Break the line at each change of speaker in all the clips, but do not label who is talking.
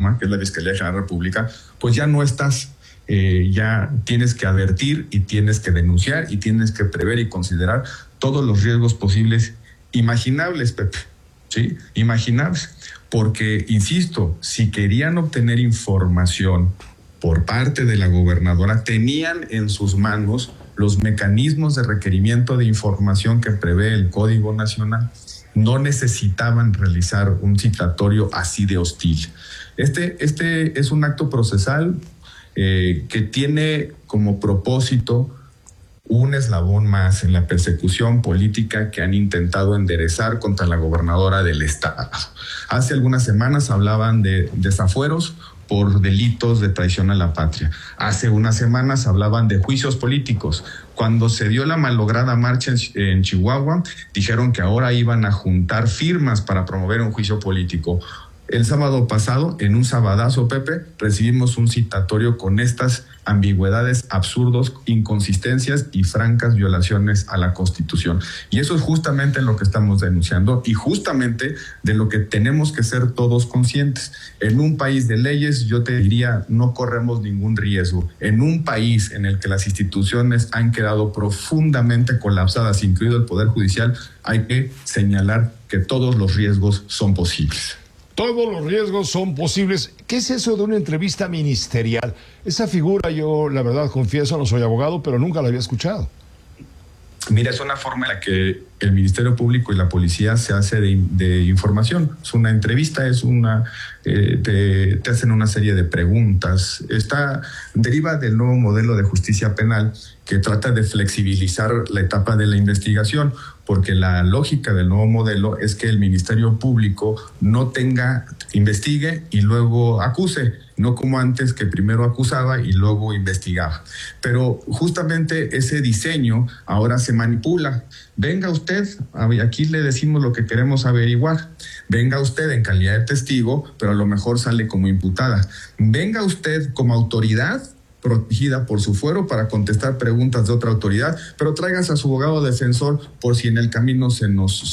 que es la Fiscalía General de la República, pues ya no estás. Ya tienes que advertir y tienes que denunciar y tienes que prever y considerar todos los riesgos posibles, imaginables, Pepe, ¿sí? Imaginables. Porque, insisto, si querían obtener información por parte de la gobernadora, tenían en sus manos los mecanismos de requerimiento de información que prevé el Código Nacional. No necesitaban realizar un citatorio así de hostil. Este es un acto procesal que tiene como propósito un eslabón más en la persecución política que han intentado enderezar contra la gobernadora del estado. Hace algunas semanas hablaban de desafueros por delitos de traición a la patria. Hace unas semanas hablaban de juicios políticos. Cuando se dio la malograda marcha en Chihuahua, dijeron que ahora iban a juntar firmas para promover un juicio político. El sábado pasado, en un sabadazo, Pepe, recibimos un citatorio con estas ambigüedades, absurdos, inconsistencias y francas violaciones a la Constitución. Y eso es justamente lo que estamos denunciando y justamente de lo que tenemos que ser todos conscientes. En un país de leyes, yo te diría, no corremos ningún riesgo. En un país en el que las instituciones han quedado profundamente colapsadas, incluido el Poder Judicial, hay que señalar que todos los riesgos son posibles.
Todos los riesgos son posibles. ¿Qué es eso de una entrevista ministerial? Esa figura, yo la verdad confieso, no soy abogado, pero nunca la había escuchado.
Mira, es una forma en la que el Ministerio Público y la policía se hace de información. Es una entrevista, te hacen una serie de preguntas. Deriva del nuevo modelo de justicia penal que trata de flexibilizar la etapa de la investigación, porque la lógica del nuevo modelo es que el Ministerio Público investigue y luego acuse, no como antes que primero acusaba y luego investigaba. Pero justamente ese diseño ahora se manipula. Venga usted, aquí le decimos lo que queremos averiguar. Venga usted en calidad de testigo, pero a lo mejor sale como imputada. Venga usted como autoridad protegida por su fuero para contestar preguntas de otra autoridad, pero tráigase a su abogado defensor por si en el camino se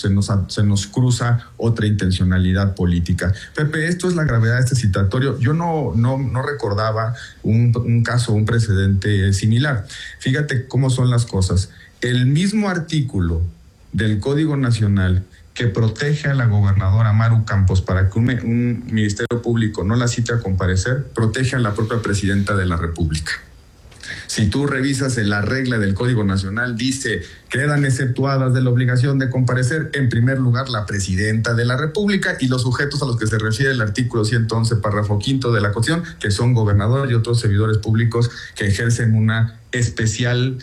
nos cruza otra intencionalidad política. Pepe, esto es la gravedad de este citatorio. Yo no recordaba un caso, un precedente similar. Fíjate cómo son las cosas. El mismo artículo del Código Nacional que protege a la gobernadora Maru Campos para que un Ministerio Público no la cite a comparecer, protege a la propia presidenta de la República. Si tú revisas en la regla del Código Nacional, dice, quedan exceptuadas de la obligación de comparecer, en primer lugar, la presidenta de la República y los sujetos a los que se refiere el artículo 111, párrafo 5 de la Constitución, que son gobernadores y otros servidores públicos que ejercen una especial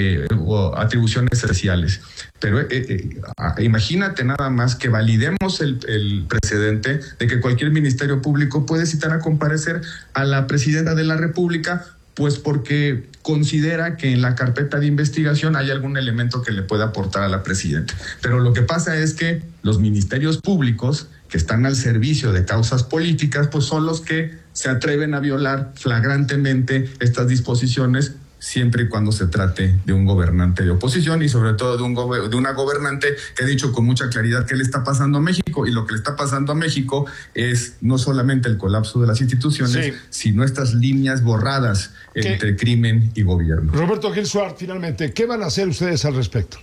o atribuciones especiales. Pero imagínate nada más que validemos el precedente de que cualquier ministerio público puede citar a comparecer a la presidenta de la República, pues porque considera que en la carpeta de investigación hay algún elemento que le pueda aportar a la presidenta. Pero lo que pasa es que los ministerios públicos que están al servicio de causas políticas, pues son los que se atreven a violar flagrantemente estas disposiciones, siempre y cuando se trate de un gobernante de oposición y sobre todo de una gobernante que ha dicho con mucha claridad qué le está pasando a México, y lo que le está pasando a México es no solamente el colapso de las instituciones, sino estas líneas borradas entre crimen y gobierno.
Roberto Gil Suart, finalmente, ¿qué van a hacer ustedes al respecto?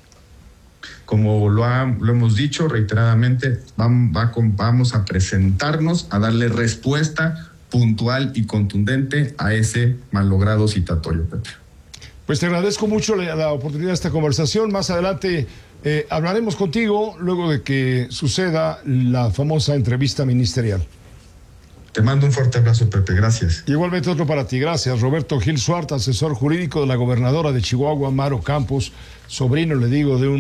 Como lo hemos dicho reiteradamente, vamos a presentarnos a darle respuesta puntual y contundente a ese malogrado citatorio, Pepe.
Pues te agradezco mucho la oportunidad de esta conversación. Más adelante hablaremos contigo luego de que suceda la famosa entrevista ministerial.
Te mando un fuerte abrazo, Pepe. Gracias.
Igualmente otro para ti. Gracias. Roberto Gil Suart, asesor jurídico de la gobernadora de Chihuahua, Maru Campos, sobrino, le digo, de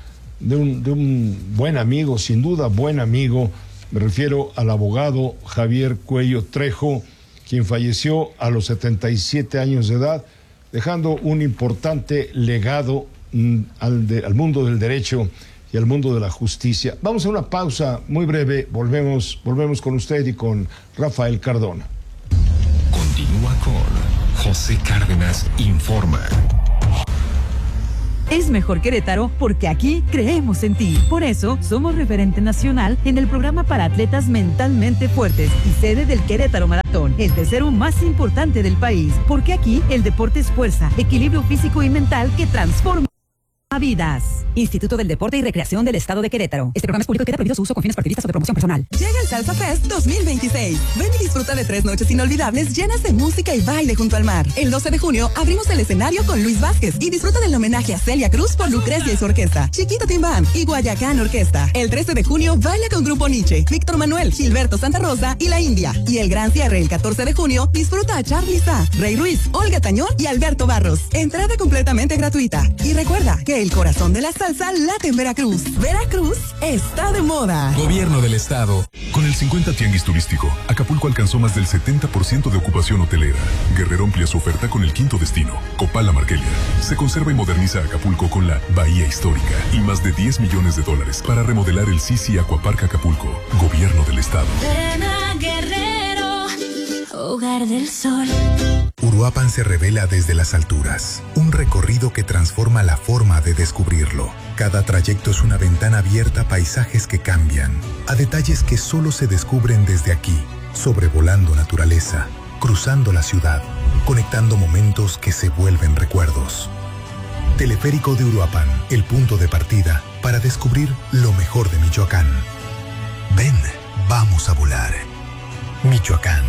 un buen amigo, sin duda buen amigo. Me refiero al abogado Javier Cuello Trejo, quien falleció a los 77 años de edad, dejando un importante legado al mundo del derecho y al mundo de la justicia. Vamos a una pausa muy breve, volvemos con usted y con Rafael Cardona.
Continúa con José Cárdenas Informa. Es mejor Querétaro porque aquí creemos en ti. Por eso, somos referente nacional en el programa para atletas mentalmente fuertes y sede del Querétaro Maratón, el tercero más importante del país. Porque aquí el deporte es fuerza, equilibrio físico y mental que transforma vidas. Instituto del Deporte y Recreación del Estado de Querétaro. Este programa es público y queda prohibido su uso con fines partidistas o de promoción personal.
Llega el Salsa Fest 2026. Ven y disfruta de 3 noches inolvidables llenas de música y baile junto al mar. El 12 de junio abrimos el escenario con Luis Vázquez y disfruta del homenaje a Celia Cruz por Lucrecia y su orquesta, Chiquito Tim Band y Guayacán Orquesta. El 13 de junio baila con Grupo Nietzsche, Víctor Manuel, Gilberto Santa Rosa y La India. Y el gran cierre el 14 de junio disfruta a Charly Sá, Rey Ruiz, Olga Tañón y Alberto Barros. Entrada completamente gratuita. Y recuerda que el corazón de la salsa late en Veracruz. Veracruz está de moda.
Gobierno del Estado.
Con el 50 Tianguis Turístico, Acapulco alcanzó más del 70% de ocupación hotelera. Guerrero amplía su oferta con el quinto destino, Copala Marquelia. Se conserva y moderniza Acapulco con la Bahía Histórica y más de $10 millones para remodelar el Sisi Aquapark Acapulco. Gobierno del Estado.
Ven a Guerrero, hogar del sol.
Uruapan se revela desde las alturas, un recorrido que transforma la forma de descubrirlo. Cada trayecto es una ventana abierta a paisajes que cambian, a detalles que solo se descubren desde aquí, sobrevolando naturaleza, cruzando la ciudad, conectando momentos que se vuelven recuerdos. Teleférico de Uruapan, el punto de partida para descubrir lo mejor de Michoacán. Ven, vamos a volar. Michoacán,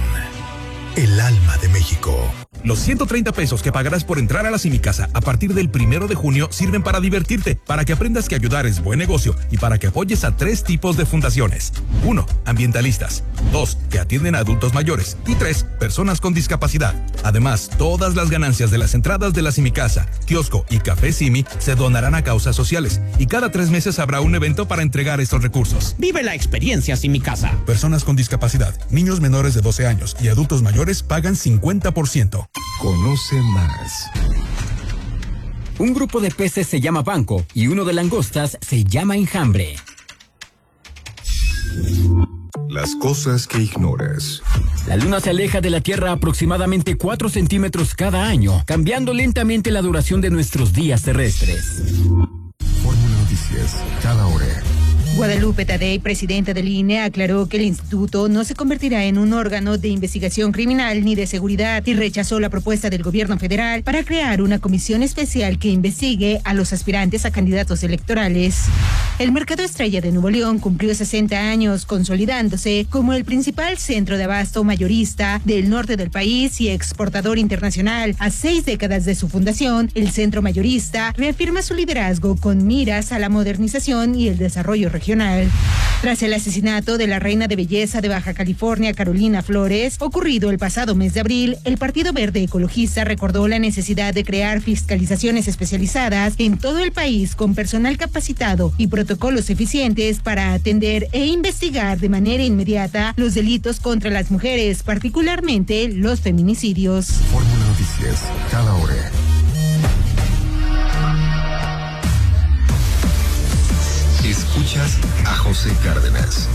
el alma de México.
Los 130 pesos que pagarás por entrar a la Simicasa a partir del 1 de junio sirven para divertirte, para que aprendas que ayudar es buen negocio y para que apoyes a 3 tipos de fundaciones. 1. Ambientalistas. 2. Que atienden a adultos mayores. Y 3. Personas con discapacidad. Además, todas las ganancias de las entradas de la Simicasa, kiosco y café Simi se donarán a causas sociales y cada 3 meses habrá un evento para entregar estos recursos.
Vive la experiencia Simicasa.
Personas con discapacidad, niños menores de 12 años y adultos mayores pagan 50%.
Conoce más.
Un grupo de peces se llama banco y uno de langostas se llama enjambre.
Las cosas que ignoras.
La Luna se aleja de la Tierra aproximadamente 4 centímetros cada año, cambiando lentamente la duración de nuestros días terrestres.
Fórmula Noticias, cada hora.
Guadalupe Tadei, presidenta del INE, aclaró que el instituto no se convertirá en un órgano de investigación criminal ni de seguridad y rechazó la propuesta del gobierno federal para crear una comisión especial que investigue a los aspirantes a candidatos electorales. El Mercado Estrella de Nuevo León cumplió 60 años, consolidándose como el principal centro de abasto mayorista del norte del país y exportador internacional. A 6 décadas de su fundación, el centro mayorista reafirma su liderazgo con miras a la modernización y el desarrollo regional. Tras el asesinato de la reina de belleza de Baja California, Carolina Flores, ocurrido el pasado mes de abril, el Partido Verde Ecologista recordó la necesidad de crear fiscalizaciones especializadas en todo el país con personal capacitado y protocolos eficientes para atender e investigar de manera inmediata los delitos contra las mujeres, particularmente los feminicidios.
Fórmula Noticias, cada hora. Escuchas a José Cárdenas.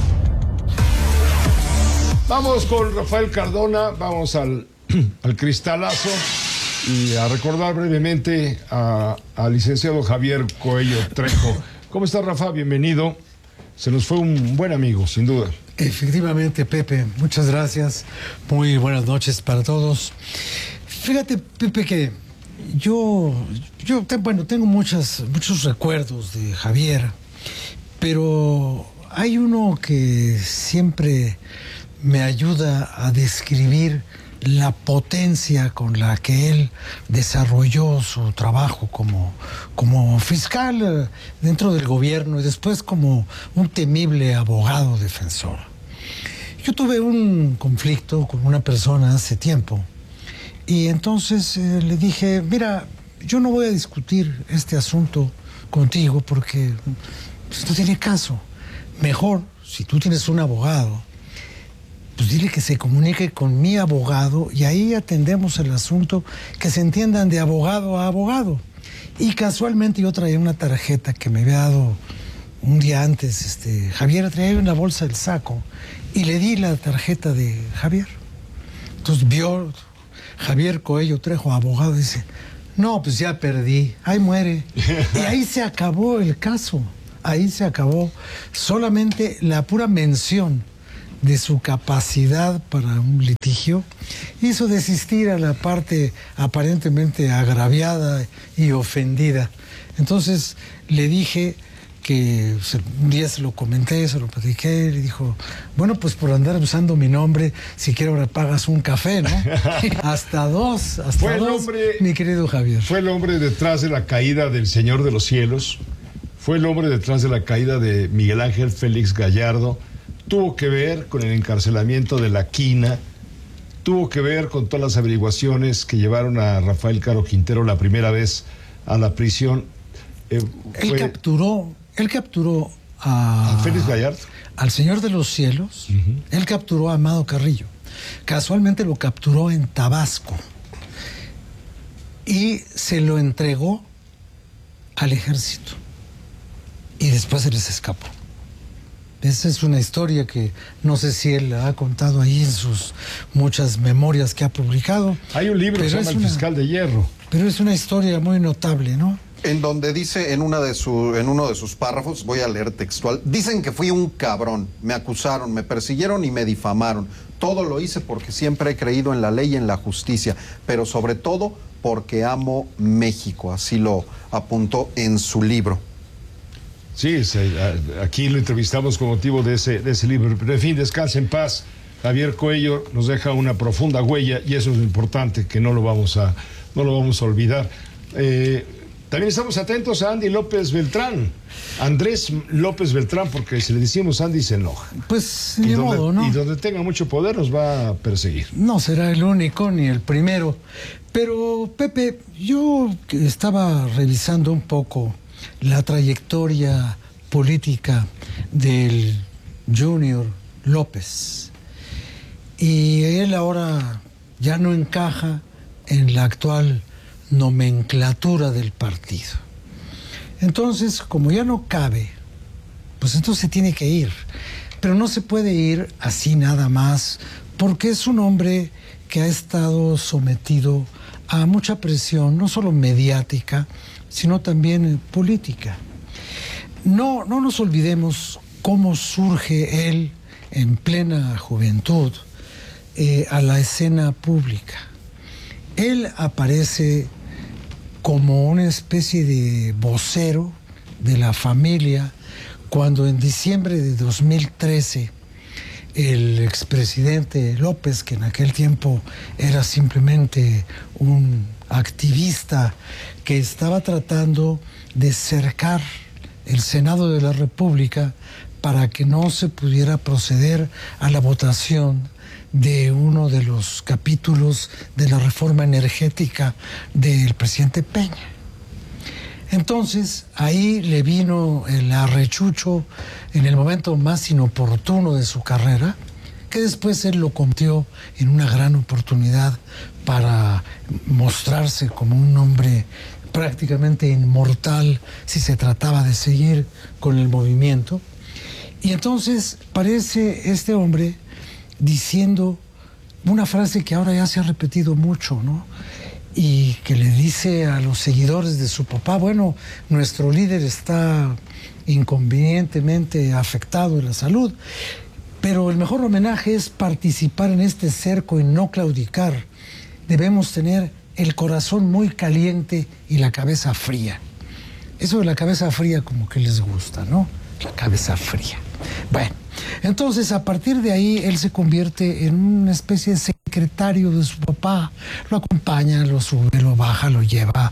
Vamos con Rafael Cardona, vamos al cristalazo y a recordar brevemente al licenciado Javier Coello Trejo. ¿Cómo está, Rafa? Bienvenido. Se nos fue un buen amigo, sin duda.
Efectivamente, Pepe, muchas gracias. Muy buenas noches para todos. Fíjate, Pepe, que yo tengo muchos recuerdos de Javier, pero hay uno que siempre me ayuda a describir la potencia con la que él desarrolló su trabajo como fiscal dentro del gobierno y después como un temible abogado defensor. Yo tuve un conflicto con una persona hace tiempo y entonces le dije, mira, yo no voy a discutir este asunto contigo porque pues, no tiene caso. Mejor, si tú tienes un abogado, pues dile que se comunique con mi abogado y ahí atendemos el asunto, que se entiendan de abogado a abogado. Y casualmente yo traía una tarjeta que me había dado un día antes, Javier traía una bolsa del saco y le di la tarjeta de Javier. Entonces vio Javier Coello Trejo, abogado, y dice, No, pues ya perdí. Ahí muere. Y ahí se acabó el caso. Ahí se acabó. Solamente la pura mención de su capacidad para un litigio hizo desistir a la parte aparentemente agraviada y ofendida. Entonces le dije que un día se lo comenté, se lo platiqué, le dijo, bueno, pues por andar usando mi nombre, si quiero ahora pagas un café, ¿no? hasta dos, mi querido Javier.
Fue el hombre detrás de la caída del Señor de los Cielos, fue el hombre detrás de la caída de Miguel Ángel Félix Gallardo, tuvo que ver con el encarcelamiento de la Quina, tuvo que ver con todas las averiguaciones que llevaron a Rafael Caro Quintero la primera vez a la prisión.
Él capturó a
Félix Gallardo,
al Señor de los Cielos. Él capturó a Amado Carrillo. Casualmente lo capturó en Tabasco y se lo entregó al ejército y después se les escapó. Esa es una historia que no sé si él ha contado ahí en sus muchas memorias que ha publicado.
Hay un libro que se llama El Fiscal de Hierro.
Pero es una historia muy notable, ¿no?
En donde dice en uno de sus párrafos, voy a leer textual, dicen que fui un cabrón, me acusaron, me persiguieron y me difamaron. Todo lo hice porque siempre he creído en la ley y en la justicia, pero sobre todo porque amo México, así lo apuntó en su libro.
Sí, aquí lo entrevistamos con motivo de ese libro, pero en fin, descanse en paz. Javier Cuello nos deja una profunda huella y eso es lo importante, que no lo vamos a olvidar. También estamos atentos a Andy López Beltrán, Andrés López Beltrán, porque si le decimos Andy se enoja.
Pues de modo, ¿no?
Y donde tenga mucho poder nos va a perseguir.
No será el único ni el primero. Pero, Pepe, yo estaba revisando un poco la trayectoria política del Junior López. Y él ahora ya no encaja en la actual nomenclatura del partido. Entonces, como ya no cabe, pues entonces se tiene que ir. Pero no se puede ir así nada más, porque es un hombre que ha estado sometido a mucha presión, no solo mediática, sino también política. No nos olvidemos cómo surge él en plena juventud a la escena pública. Él aparece como una especie de vocero de la familia cuando en diciembre de 2013 el expresidente López, que en aquel tiempo era simplemente un activista que estaba tratando de cercar el Senado de la República para que no se pudiera proceder a la votación de uno de los capítulos de la reforma energética del presidente Peña. Entonces, ahí le vino el arrechucho en el momento más inoportuno de su carrera, que después él lo convirtió en una gran oportunidad para mostrarse como un hombre prácticamente inmortal si se trataba de seguir con el movimiento. Y entonces parece este hombre diciendo una frase que ahora ya se ha repetido mucho, ¿no? Y que le dice a los seguidores de su papá, bueno, nuestro líder está inconvenientemente afectado en la salud, pero el mejor homenaje es participar en este cerco y no claudicar. Debemos tener el corazón muy caliente y la cabeza fría. Eso de la cabeza fría como que les gusta, ¿no? La cabeza fría. Bueno, entonces a partir de ahí él se convierte en una especie de secretario de su papá. Lo acompaña, lo sube, lo baja, lo lleva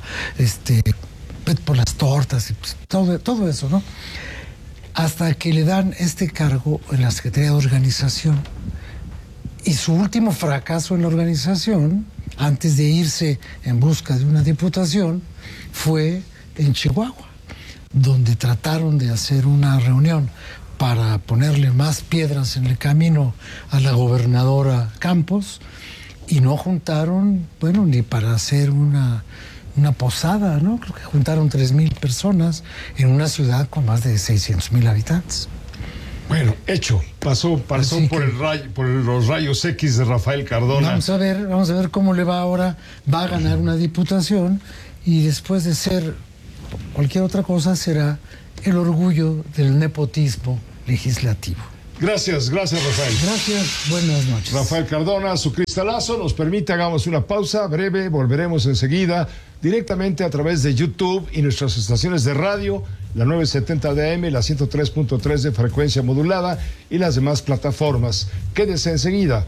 por las tortas, todo eso, ¿no? Hasta que le dan este cargo en la Secretaría de Organización. Y su último fracaso en la organización, antes de irse en busca de una diputación, fue en Chihuahua, donde trataron de hacer una reunión para ponerle más piedras en el camino a la gobernadora Campos, y no juntaron, bueno, ni para hacer una posada, ¿no? Creo que juntaron 3,000 personas en una ciudad con más de 600,000 habitantes.
Bueno, hecho. Pasó por los rayos X de Rafael Cardona.
Vamos a ver cómo le va ahora. Va a ganar una diputación y después de ser cualquier otra cosa será el orgullo del nepotismo legislativo.
Gracias, Rafael.
Gracias, buenas noches.
Rafael Cardona, su cristalazo nos permite, hagamos una pausa breve, volveremos enseguida directamente a través de YouTube y nuestras estaciones de radio, la 970 de AM, la 103.3 de frecuencia modulada y las demás plataformas. Quédese enseguida,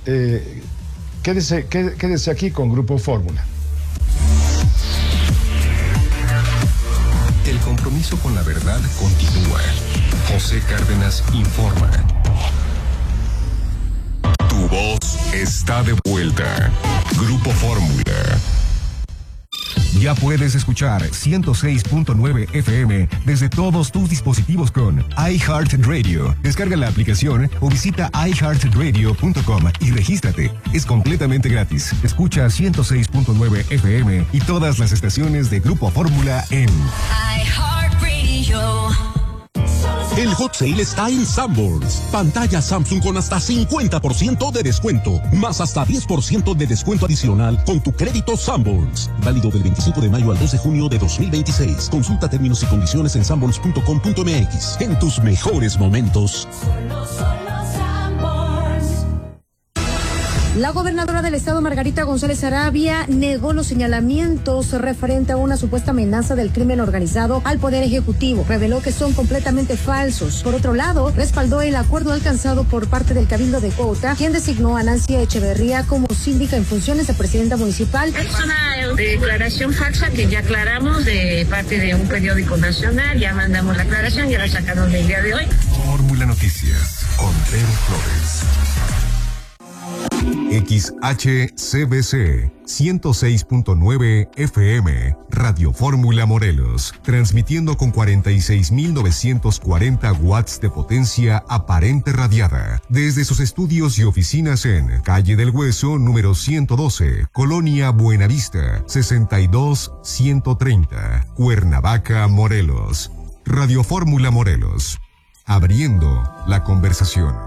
quédese aquí con Grupo Fórmula.
El compromiso con la verdad continúa. José Cárdenas informa. Tu voz está de vuelta. Grupo Fórmula. Ya puedes escuchar 106.9 FM desde todos tus dispositivos con iHeartRadio. Descarga la aplicación o visita iHeartRadio.com y regístrate. Es completamente gratis. Escucha 106.9 FM y todas las estaciones de Grupo Fórmula en
iHeartRadio.
El hot sale está en Sanborns. Pantalla Samsung con hasta 50% de descuento, más hasta 10% de descuento adicional con tu crédito Sanborns. Válido del 25 de mayo al 2 de junio de 2026. Consulta términos y condiciones en sanborns.com.mx. En tus mejores momentos.
La gobernadora del estado, Margarita González Arabia, negó los señalamientos referente a una supuesta amenaza del crimen organizado al Poder Ejecutivo. Reveló que son completamente falsos. Por otro lado, respaldó el acuerdo alcanzado por parte del Cabildo de Cota, quien designó a Nancy Echeverría como síndica en funciones de presidenta municipal.
Es una declaración falsa que ya aclaramos de parte de un periódico nacional. Ya mandamos la aclaración, ya la sacaron del día de hoy.
Fórmula Noticias con Vero Flores. XHCBC 106.9 FM, Radio Fórmula Morelos, transmitiendo con 46.940 watts de potencia aparente radiada, desde sus estudios y oficinas en Calle del Hueso, número 112, Colonia Buenavista, 62130, Cuernavaca, Morelos. Radio Fórmula Morelos, abriendo la conversación.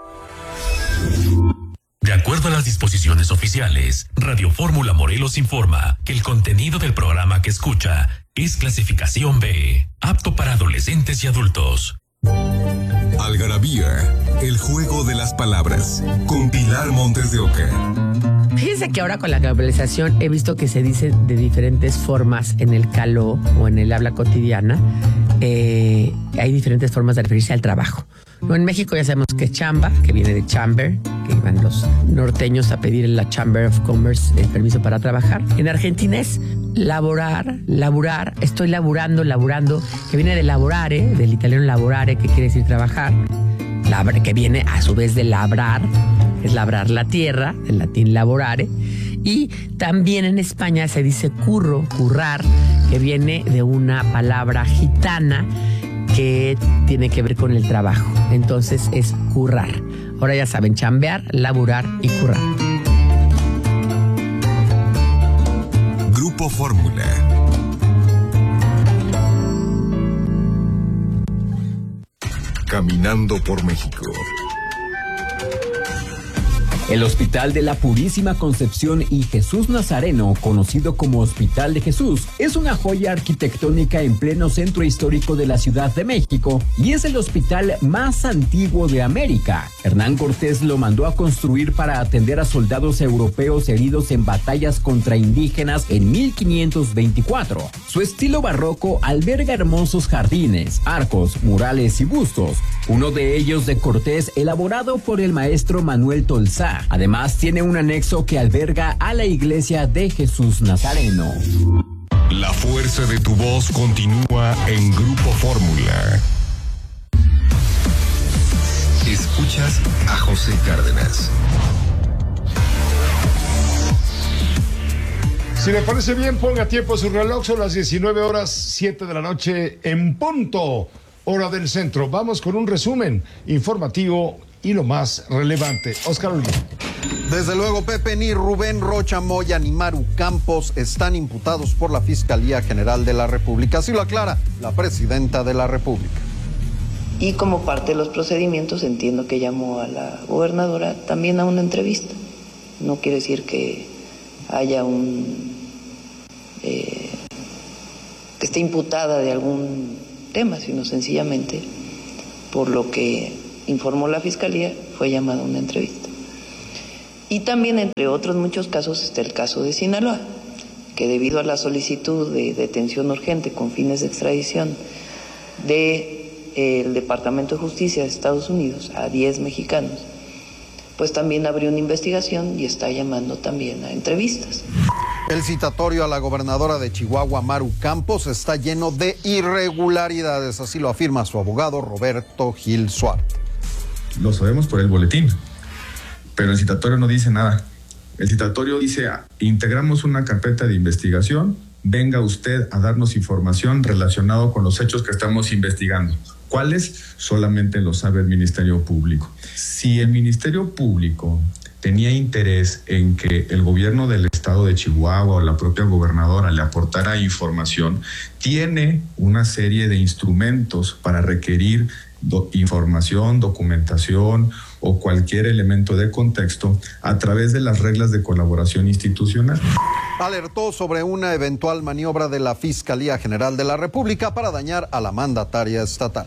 De acuerdo a las disposiciones oficiales, Radio Fórmula Morelos informa que el contenido del programa que escucha es clasificación B, apto para adolescentes y adultos.
Algarabía, el juego de las palabras, con Pilar Montes de Oca.
Fíjense que ahora con la globalización he visto que se dice de diferentes formas en el caló o en el habla cotidiana. Hay diferentes formas de referirse al trabajo. No, en México ya sabemos que es chamba, que viene de chamber, que van los norteños a pedir en la Chamber of Commerce el permiso para trabajar. En Argentina es laborar, estoy laburando, que viene de lavorare, del italiano lavorare, que quiere decir trabajar, que viene a su vez de labrar, es labrar la tierra, del latín lavorare. Y también en España se dice currar, que viene de una palabra gitana que tiene que ver con el trabajo. Entonces es currar. Ahora ya saben, chambear, laburar y currar.
Grupo Fórmula. Caminando por México.
El Hospital de la Purísima Concepción y Jesús Nazareno, conocido como Hospital de Jesús, es una joya arquitectónica en pleno centro histórico de la Ciudad de México y es el hospital más antiguo de América. Hernán Cortés lo mandó a construir para atender a soldados europeos heridos en batallas contra indígenas en 1524. Su estilo barroco alberga hermosos jardines, arcos, murales y bustos, uno de ellos de Cortés elaborado por el maestro Manuel Tolsá. Además, tiene un anexo que alberga a la iglesia de Jesús Nazareno.
La fuerza de tu voz continúa en Grupo Fórmula. Escuchas a José Cárdenas.
Si le parece bien, ponga tiempo a su reloj. Son las 19:07 de la noche en punto, hora del centro. Vamos con un resumen informativo y lo más relevante. Oscar Olguín.
Desde luego, Pepe, ni Rubén Rocha Moya ni Maru Campos están imputados por la Fiscalía General de la República. Así lo aclara la presidenta de la República.
Y como parte de los procedimientos, entiendo que llamó a la gobernadora también a una entrevista. No quiere decir que haya que esté imputada de algún tema, sino sencillamente, por lo que informó la Fiscalía, fue llamada a una entrevista. Y también, entre otros muchos casos, está el caso de Sinaloa, que debido a la solicitud de detención urgente con fines de extradición del Departamento de Justicia de Estados Unidos a 10 mexicanos, pues también abrió una investigación y está llamando también a entrevistas.
El citatorio a la gobernadora de Chihuahua, Maru Campos, está lleno de irregularidades, así lo afirma su abogado Roberto Gil Suárez.
Lo sabemos por el boletín, pero el citatorio no dice nada. El citatorio dice: integramos una carpeta de investigación, venga usted a darnos información relacionada con los hechos que estamos investigando. ¿Cuáles? Solamente lo sabe el Ministerio Público. Si el Ministerio Público tenía interés en que el gobierno del estado de Chihuahua o la propia gobernadora le aportara información, tiene una serie de instrumentos para requerir información, documentación o cualquier elemento de contexto a través de las reglas de colaboración institucional.
Alertó sobre una eventual maniobra de la Fiscalía General de la República para dañar a la mandataria estatal.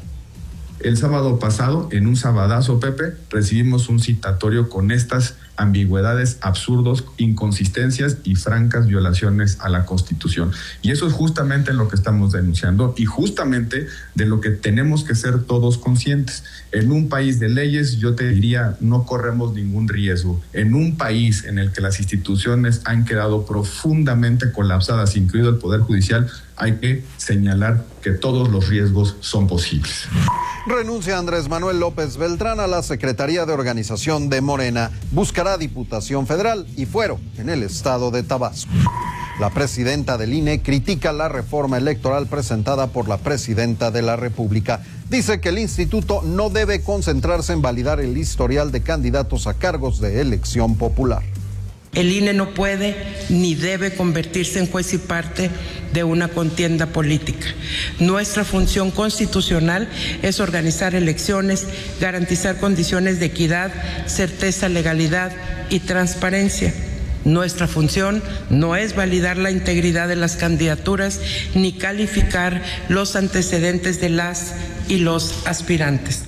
El sábado pasado, en un sabadazo, Pepe, recibimos un citatorio con estas ambigüedades, absurdos, inconsistencias y francas violaciones a la Constitución. Y eso es justamente lo que estamos denunciando y justamente de lo que tenemos que ser todos conscientes. En un país de leyes, yo te diría, no corremos ningún riesgo. En un país en el que las instituciones han quedado profundamente colapsadas, incluido el Poder Judicial, hay que señalar que todos los riesgos son posibles.
Renuncia Andrés Manuel López Beltrán a la Secretaría de Organización de Morena. Buscará Diputación Federal y fuero en el estado de Tabasco. La presidenta del INE critica la reforma electoral presentada por la presidenta de la República. Dice que el instituto no debe concentrarse en validar el historial de candidatos a cargos de elección popular.
El INE no puede ni debe convertirse en juez y parte de una contienda política. Nuestra función constitucional es organizar elecciones, garantizar condiciones de equidad, certeza, legalidad y transparencia. Nuestra función no es validar la integridad de las candidaturas ni calificar los antecedentes de las y los aspirantes.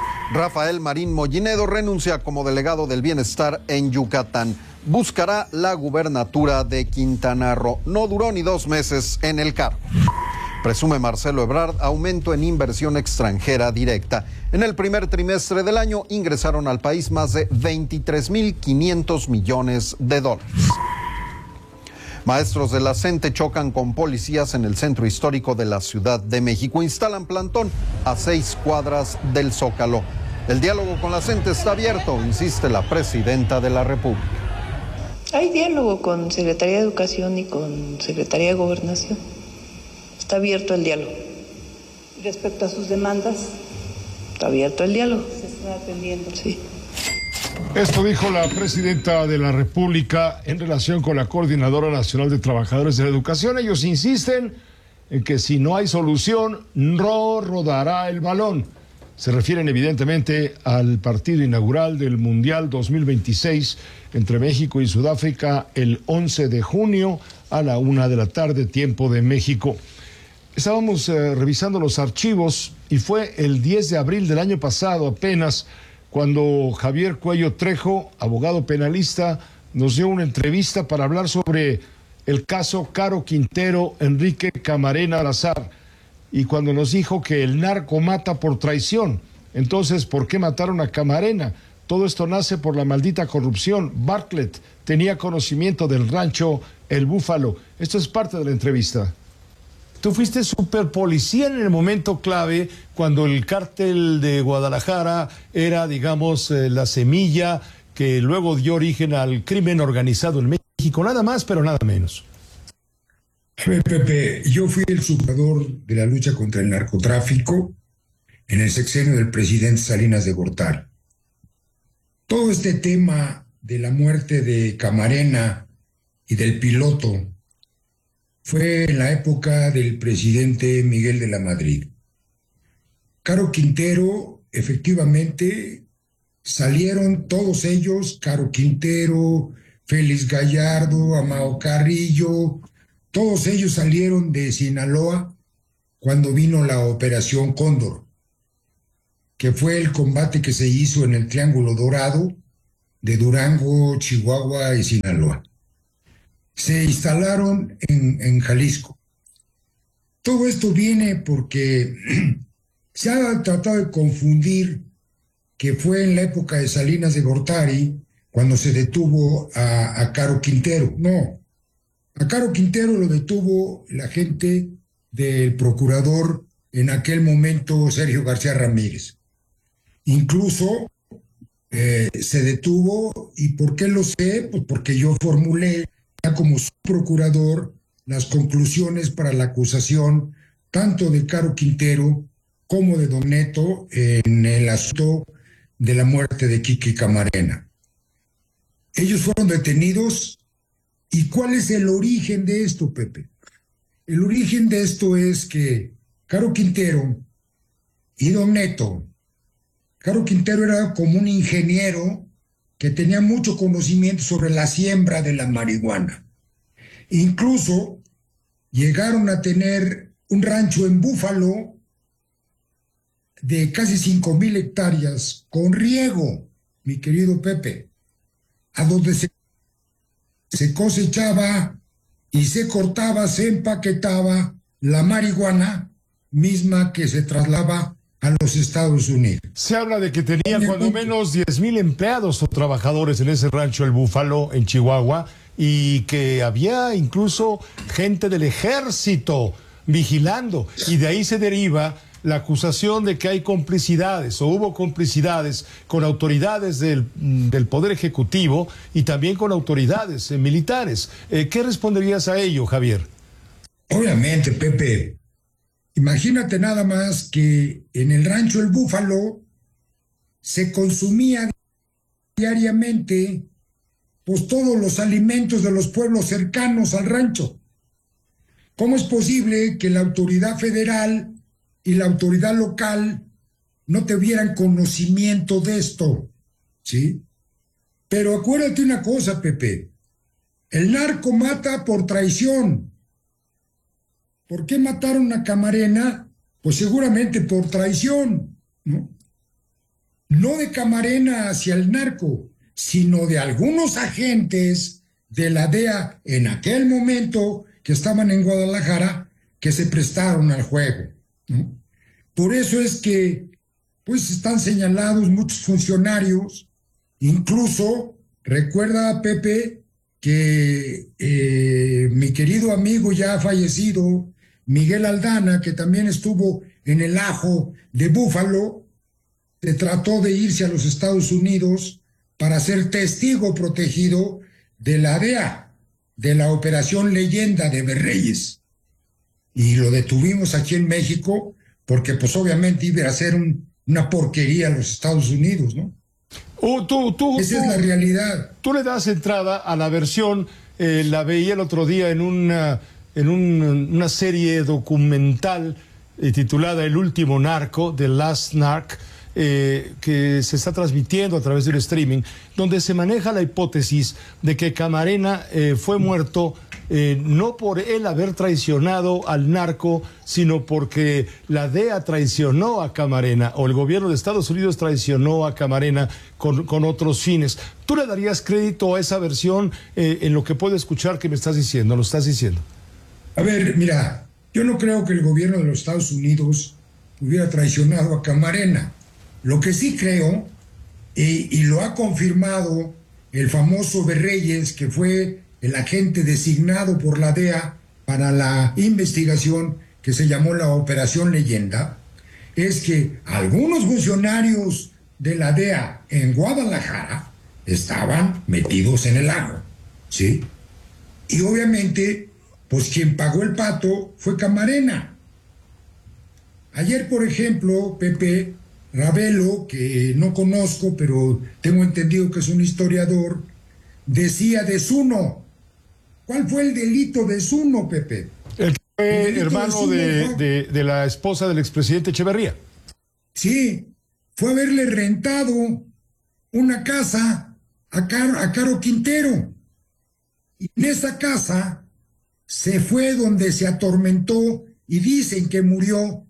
Rafael Marín Mollinedo renuncia como delegado del bienestar en Yucatán. Buscará la gubernatura de Quintana Roo. No duró ni 2 meses en el cargo. Presume Marcelo Ebrard aumento en inversión extranjera directa. En el primer trimestre del año ingresaron al país más de 23.500 millones de dólares. Maestros de la CENTE chocan con policías en el centro histórico de la Ciudad de México. Instalan plantón a 6 cuadras del Zócalo. El diálogo con la CENTE está abierto, insiste la presidenta de la República.
Hay diálogo con Secretaría de Educación y con Secretaría de Gobernación. Está abierto el diálogo.
Respecto a sus demandas,
está abierto el diálogo.
Se está atendiendo.
Sí.
Esto dijo la presidenta de la República en relación con la Coordinadora Nacional de Trabajadores de la Educación. Ellos insisten en que si no hay solución, no rodará el balón. Se refieren evidentemente al partido inaugural del Mundial 2026 entre México y Sudáfrica el 11 de junio a la 1:00 p.m, tiempo de México. Estábamos revisando los archivos y fue el 10 de abril del año pasado apenas cuando Javier Cuello Trejo, abogado penalista, nos dio una entrevista para hablar sobre el caso Caro Quintero, Enrique Camarena Salazar, y cuando nos dijo que el narco mata por traición. Entonces, ¿por qué mataron a Camarena? Todo esto nace por la maldita corrupción. Bartlett tenía conocimiento del rancho El Búfalo. Esto es parte de la entrevista. Tú fuiste superpolicía en el momento clave cuando el cártel de Guadalajara era, digamos, la semilla que luego dio origen al crimen organizado en México. Nada más, pero nada menos.
Pepe, yo fui el subador de la lucha contra el narcotráfico en el sexenio del presidente Salinas de Gortari. Todo este tema de la muerte de Camarena y del piloto fue en la época del presidente Miguel de la Madrid. Caro Quintero, efectivamente, salieron todos ellos, Caro Quintero, Félix Gallardo, Amado Carrillo, todos ellos salieron de Sinaloa cuando vino la Operación Cóndor, que fue el combate que se hizo en el Triángulo Dorado de Durango, Chihuahua y Sinaloa. Se instalaron en Jalisco. Todo esto viene porque se ha tratado de confundir que fue en la época de Salinas de Gortari cuando se detuvo a Caro Quintero. No, a Caro Quintero lo detuvo la gente del procurador en aquel momento, Sergio García Ramírez. Incluso se detuvo, ¿y por qué lo sé? Pues porque yo formulé ya como subprocurador las conclusiones para la acusación tanto de Caro Quintero como de Don Neto en el asunto de la muerte de Kiki Camarena. Ellos fueron detenidos. ¿Y cuál es el origen de esto, Pepe? El origen de esto es que Caro Quintero y Don Neto, Caro Quintero era como un ingeniero que tenía mucho conocimiento sobre la siembra de la marihuana. Incluso llegaron a tener un rancho en Búfalo de casi 5,000 hectáreas con riego, mi querido Pepe, a donde se cosechaba y se cortaba, se empaquetaba la marihuana misma que se trasladaba a los Estados Unidos.
Se habla de que tenía cuando menos 10,000 empleados o trabajadores en ese rancho El Búfalo, en Chihuahua, y que había incluso gente del ejército vigilando, y de ahí se deriva la acusación de que hay complicidades o hubo complicidades con autoridades del Poder Ejecutivo y también con autoridades militares. ¿Qué responderías a ello, Javier?
Obviamente, Pepe. Imagínate nada más que en el rancho El Búfalo se consumía diariamente pues todos los alimentos de los pueblos cercanos al rancho. ¿Cómo es posible que la autoridad federal y la autoridad local no tuvieran conocimiento de esto? ¿Sí? Pero acuérdate una cosa, Pepe. El narco mata por traición. ¿Por qué mataron a Camarena? Pues seguramente por traición, ¿no? No de Camarena hacia el narco, sino de algunos agentes de la DEA en aquel momento que estaban en Guadalajara que se prestaron al juego, ¿no? Por eso es que pues están señalados muchos funcionarios. Incluso recuerda, Pepe, que mi querido amigo ya fallecido Miguel Aldana, que también estuvo en el ajo de Búfalo, se trató de irse a los Estados Unidos para ser testigo protegido de la DEA, de la Operación Leyenda de Berreyes. Y lo detuvimos aquí en México porque pues obviamente iba a ser una porquería a los Estados Unidos, ¿no? Esa es la realidad.
Tú le das entrada a la versión, la veía el otro día en una serie documental titulada El Último Narco, The Last Narc, que se está transmitiendo a través del streaming, donde se maneja la hipótesis de que Camarena fue muerto no por él haber traicionado al narco, sino porque la DEA traicionó a Camarena, o el gobierno de Estados Unidos traicionó a Camarena con otros fines. ¿Tú le darías crédito a esa versión en lo que puedo escuchar que me estás diciendo? ¿Lo estás diciendo?
A ver, mira, yo no creo que el gobierno de los Estados Unidos hubiera traicionado a Camarena. Lo que sí creo, y lo ha confirmado el famoso Berreyes, que fue el agente designado por la DEA para la investigación que se llamó la Operación Leyenda, es que algunos funcionarios de la DEA en Guadalajara estaban metidos en el ajo, ¿sí? Y obviamente, pues quien pagó el pato fue Camarena. Ayer, por ejemplo, Pepe Ravelo, que no conozco, pero tengo entendido que es un historiador, decía de Zuno. ¿Cuál fue el delito de Zuno, Pepe?
El que fue hermano de la esposa del expresidente Echeverría.
Sí, fue haberle rentado una casa a Caro Quintero. Y en esa casa se fue donde se atormentó y dicen que murió.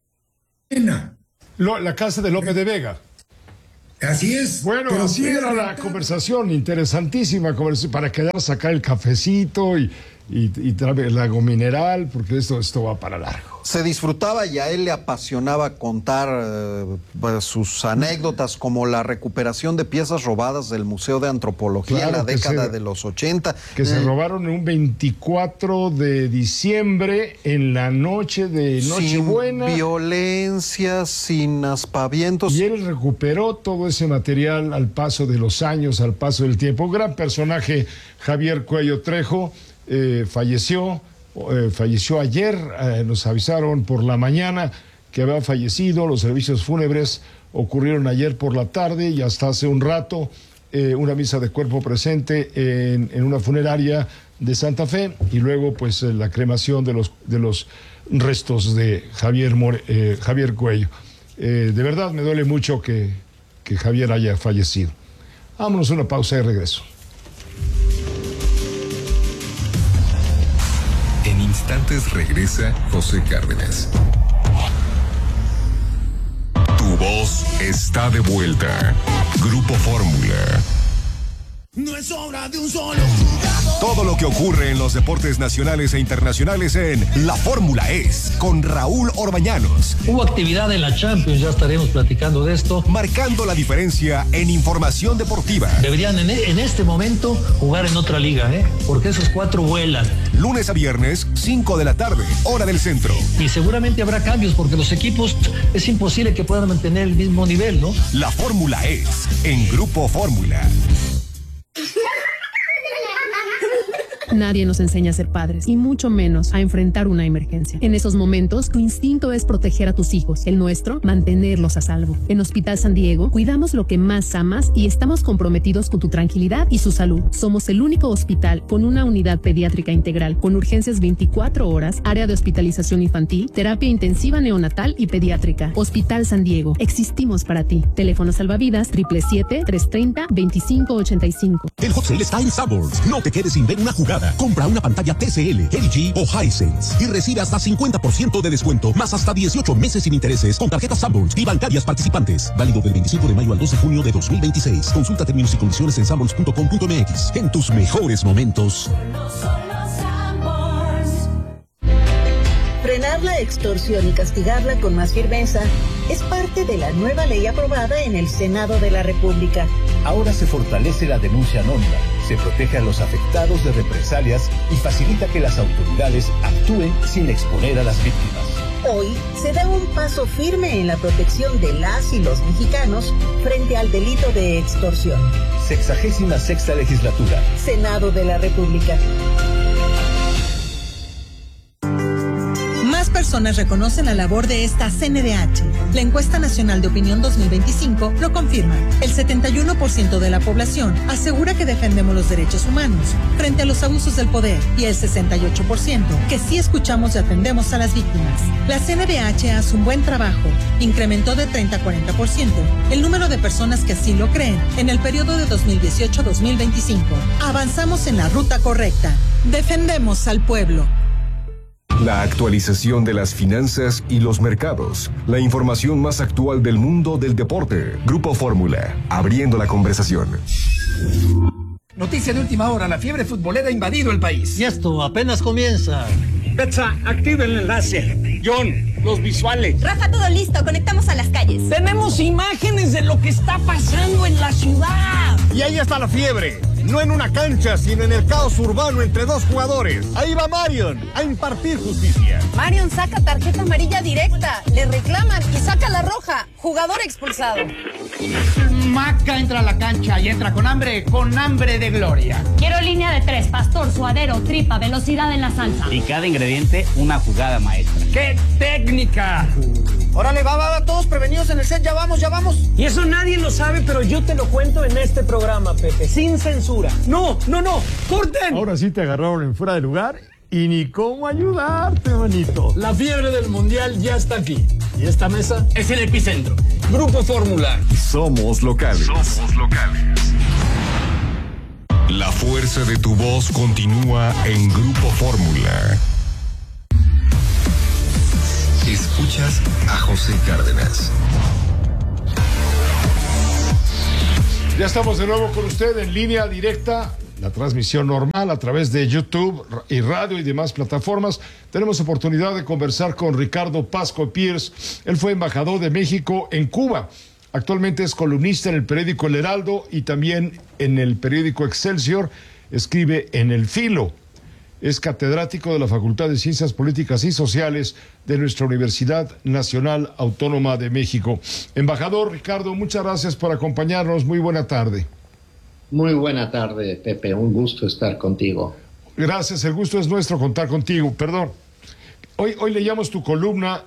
La casa de López de Vega.
Así es.
Bueno, así era la conversación, interesantísima conversación, para quedar a sacar el cafecito y el agua mineral, porque esto va para largo.
Se disfrutaba y a él le apasionaba contar sus anécdotas, como la recuperación de piezas robadas del Museo de Antropología en la década de los 80.
Que se robaron un 24 de diciembre en la noche de Nochebuena.
Sin violencia, sin aspavientos.
Y él recuperó todo ese material al paso de los años, al paso del tiempo. Un gran personaje, Javier Cuello Trejo, falleció ayer, nos avisaron por la mañana que había fallecido. Los servicios fúnebres ocurrieron ayer por la tarde y hasta hace un rato una misa de cuerpo presente en una funeraria de Santa Fe, y luego pues la cremación de los restos de Javier Cuello. De verdad me duele mucho que Javier haya fallecido. Vámonos a una pausa y regreso.
En instantes regresa José Cárdenas. Tu voz está de vuelta. Grupo Fórmula.
No es obra de un solo jugador.
Todo lo que ocurre en los deportes nacionales e internacionales en La Fórmula es con Raúl Orbañanos.
Hubo actividad en la Champions, ya estaremos platicando de esto.
Marcando la diferencia en información deportiva.
Deberían en este momento jugar en otra liga, porque esos 4 vuelan.
Lunes a viernes, 5 de la tarde, hora del centro.
Y seguramente habrá cambios porque los equipos es imposible que puedan mantener el mismo nivel, ¿no?
La Fórmula es en Grupo Fórmula.
Nadie nos enseña a ser padres y mucho menos a enfrentar una emergencia. En esos momentos, tu instinto es proteger a tus hijos. El nuestro, mantenerlos a salvo. En Hospital San Diego, cuidamos lo que más amas y estamos comprometidos con tu tranquilidad y su salud. Somos el único hospital con una unidad pediátrica integral, con urgencias 24 horas, área de hospitalización infantil, terapia intensiva neonatal y pediátrica. Hospital San Diego, existimos para ti. Teléfono salvavidas 777-330-2585.
El hot sale está en Sanborns. No te quedes sin ver una jugada. Compra una pantalla TCL, LG o Hisense y recibe hasta 50% de descuento, más hasta 18 meses sin intereses con tarjetas Sanborns y bancarias participantes. Válido del 25 de mayo al 12 de junio de 2026. Consulta términos y condiciones en sanborns.com.mx. En tus mejores momentos.
Frenar la extorsión y castigarla con más firmeza es parte de la nueva ley aprobada en el Senado de la República.
Ahora se fortalece la denuncia anónima, se protege a los afectados de represalias y facilita que las autoridades actúen sin exponer a las víctimas.
Hoy se da un paso firme en la protección de las y los mexicanos frente al delito de extorsión.
66ª legislatura.
Senado de la República.
Más personas reconocen la labor de esta CNDH. La encuesta nacional de opinión 2025 lo confirma. El 71% de la población asegura que defendemos los derechos humanos frente a los abusos del poder y el 68% que sí escuchamos y atendemos a las víctimas. La CNDH hace un buen trabajo. Incrementó de 30 a 40% el número de personas que así lo creen en el periodo de 2018-2025. Avanzamos en la ruta correcta. Defendemos al pueblo.
La actualización de las finanzas y los mercados. La información más actual del mundo del deporte. Grupo Fórmula, abriendo la conversación.
Noticia de última hora, la fiebre futbolera ha invadido el país.
Y esto apenas comienza.
Betsa, activa el enlace. John, los visuales.
Rafa, todo listo, conectamos a las calles.
Tenemos imágenes de lo que está pasando en la ciudad. Y ahí está la fiebre. No en una cancha, sino en el caos urbano entre dos jugadores. Ahí va Marion a impartir justicia.
Marion saca tarjeta amarilla directa, le reclaman y saca la roja. Jugador expulsado.
Maca entra a la cancha y entra con hambre de gloria.
Quiero línea de 3, pastor, suadero, tripa, velocidad en la salsa.
Y cada ingrediente, una jugada maestra.
¡Qué técnica! Órale, va, todos prevenidos en el set, ya vamos.
Y eso nadie lo sabe, pero yo te lo cuento en este programa, Pepe, sin censura. No, corten.
Ahora sí te agarraron en fuera de lugar
y ni cómo ayudarte, manito.
La fiebre del mundial ya está aquí. Y esta mesa es el epicentro. Grupo Fórmula.
Somos locales. Somos locales. La fuerza de tu voz continúa en Grupo Fórmula. Escuchas a José Cárdenas.
Ya estamos de nuevo con usted en línea directa, la transmisión normal a través de YouTube y radio y demás plataformas. Tenemos oportunidad de conversar con Ricardo Pasco Pierce. Él fue embajador de México en Cuba. Actualmente es columnista en el periódico El Heraldo y también en el periódico Excelsior. Escribe en El Filo. Es catedrático de la Facultad de Ciencias Políticas y Sociales de nuestra Universidad Nacional Autónoma de México. Embajador Ricardo, muchas gracias por acompañarnos. Muy buena tarde.
Muy buena tarde, Pepe. Un gusto estar contigo.
Gracias, el gusto es nuestro contar contigo. Perdón. Hoy leíamos tu columna,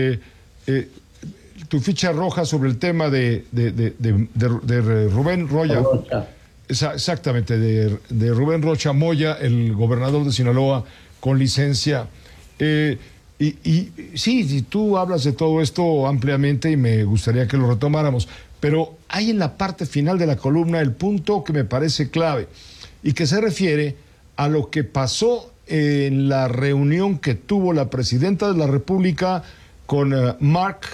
tu ficha roja sobre el tema de Rubén Rocha. Exactamente, de Rubén Rocha Moya, el gobernador de Sinaloa, con licencia. Sí, tú hablas de todo esto ampliamente y me gustaría que lo retomáramos, pero hay en la parte final de la columna el punto que me parece clave y que se refiere a lo que pasó en la reunión que tuvo la presidenta de la República con Mark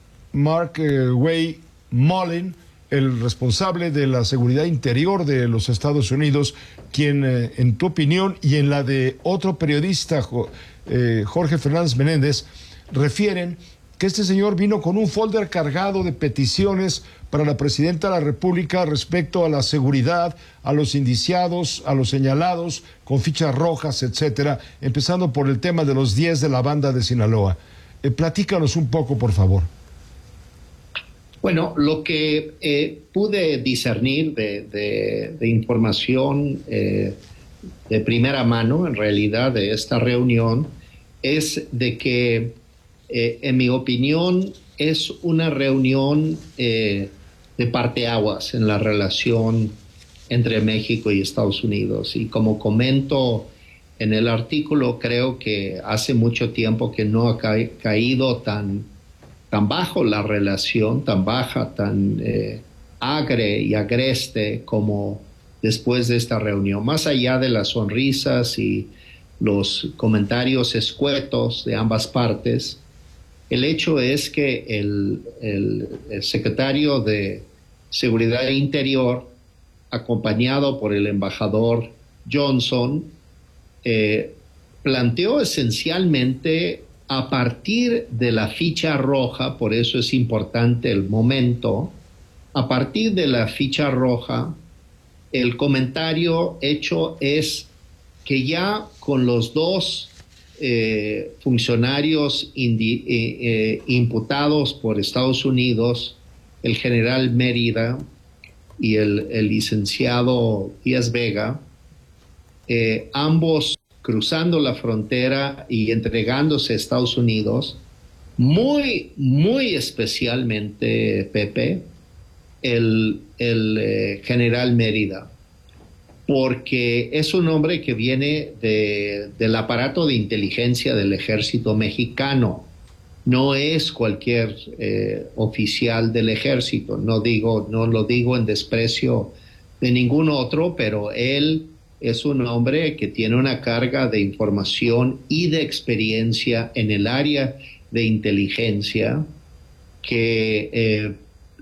Way Mullen, el responsable de la seguridad interior de los Estados Unidos, quien, en tu opinión y en la de otro periodista, Jorge Fernández Menéndez, refieren que este señor vino con un folder cargado de peticiones para la presidenta de la República respecto a la seguridad, a los indiciados, a los señalados, con fichas rojas, etcétera, empezando por el tema de los 10 de la banda de Sinaloa. Platícanos un poco, por favor.
Bueno, lo que pude discernir de información de primera mano, en realidad, de esta reunión, es de que, en mi opinión, es una reunión de parteaguas en la relación entre México y Estados Unidos. Y como comento en el artículo, creo que hace mucho tiempo que no ha caído tan bajo la relación, tan baja, tan agre y agreste como después de esta reunión. Más allá de las sonrisas y los comentarios escuetos de ambas partes, el hecho es que el secretario de Seguridad Interior, acompañado por el embajador Johnson, planteó esencialmente, a partir de la ficha roja, por eso es importante el momento, a partir de la ficha roja, el comentario hecho es que ya con los dos funcionarios imputados por Estados Unidos, el general Mérida y el licenciado Díaz Vega, ambos cruzando la frontera y entregándose a Estados Unidos, muy especialmente, Pepe, el general Mérida, porque es un hombre que viene del aparato de inteligencia del ejército mexicano. No es cualquier oficial del ejército. No lo digo en desprecio de ningún otro, pero él es un hombre que tiene una carga de información y de experiencia en el área de inteligencia que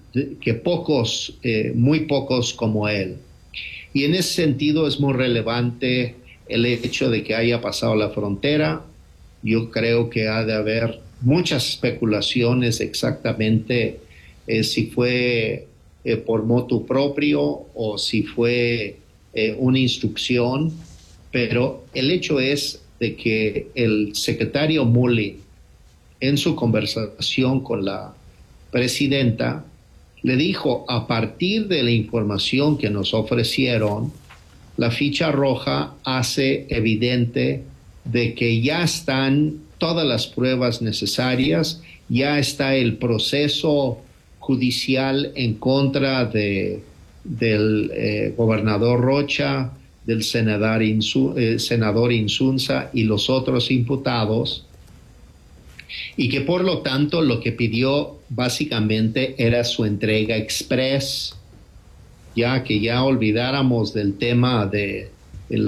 muy pocos como él. Y en ese sentido es muy relevante el hecho de que haya pasado la frontera. Yo creo que ha de haber muchas especulaciones exactamente si fue por motu propio o si fue una instrucción, pero el hecho es de que el secretario Mullen, en su conversación con la presidenta, le dijo: a partir de la información que nos ofrecieron, la ficha roja hace evidente de que ya están todas las pruebas necesarias, ya está el proceso judicial en contra del gobernador Rocha, del senador Insunza y los otros imputados, y que por lo tanto lo que pidió básicamente era su entrega express, ya que ya olvidáramos del tema de el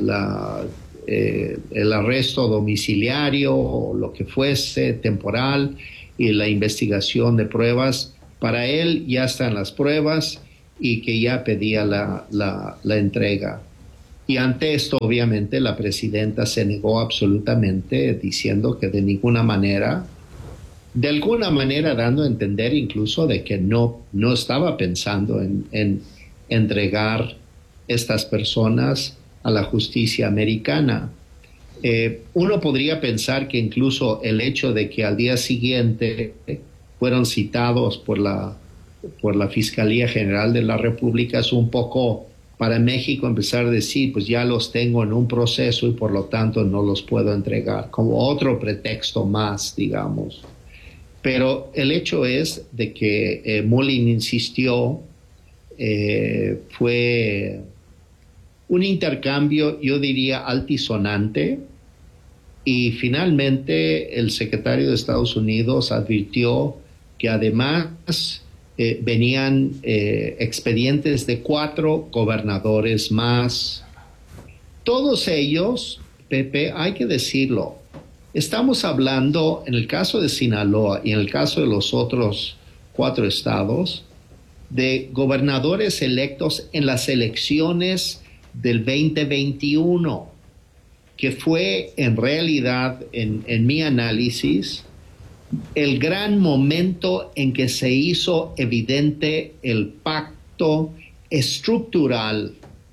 arresto domiciliario o lo que fuese temporal y la investigación de pruebas. Para él ya están las pruebas y que ya pedía la entrega. Y ante esto, obviamente, la presidenta se negó absolutamente, diciendo que de alguna manera dando a entender incluso de que no estaba pensando en entregar estas personas a la justicia americana. Uno podría pensar que incluso el hecho de que al día siguiente fueron citados por la Fiscalía General de la República es un poco para México empezar a decir, pues ya los tengo en un proceso y por lo tanto no los puedo entregar, como otro pretexto más, digamos. Pero el hecho es de que Mullin insistió, fue un intercambio, yo diría, altisonante, y finalmente el secretario de Estados Unidos advirtió que además venían expedientes de 4 gobernadores más. Todos ellos, Pepe, hay que decirlo, estamos hablando, en el caso de Sinaloa y en el caso de los otros 4 estados, de gobernadores electos en las elecciones del 2021, que fue en realidad, en mi análisis, el gran momento en que se hizo evidente el pacto estructural